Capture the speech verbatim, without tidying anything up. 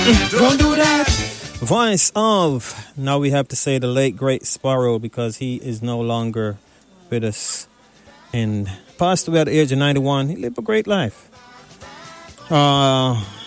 Don't do that. Voice of, now we have to say the late great Sparrow, because he is no longer with us and passed away at the age of ninety-one. He lived a great life. Uh,